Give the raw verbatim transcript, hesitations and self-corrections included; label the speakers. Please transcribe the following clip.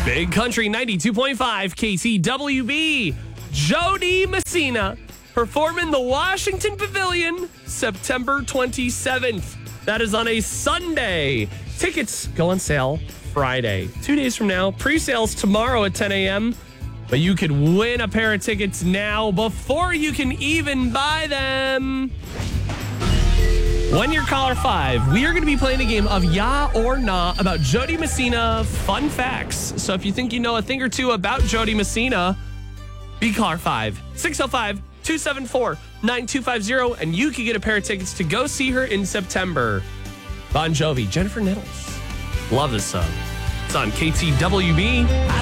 Speaker 1: Big Country ninety-two point five K T W B. Jody Messina performing the Washington Pavilion September twenty-seventh. That is on a Sunday. Tickets go on sale Friday. Two days from now. Pre-sales tomorrow at ten a.m. But you could win a pair of tickets now before you can even buy them. When you're caller five, we are going to be playing a game of Ya or Nah about Jody Messina fun facts. So if you think you know a thing or two about Jody Messina, be caller five, six oh five, two seven four, nine two five zero, and you can get a pair of tickets to go see her in September. Bon Jovi, Jennifer Nettles. Love this song. It's on K T W B.